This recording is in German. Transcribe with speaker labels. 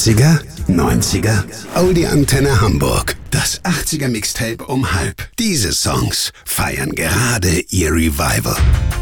Speaker 1: 80er, 90er, Audi Antenne Hamburg. Das 80er Mixtape um halb. Diese Songs feiern gerade ihr Revival.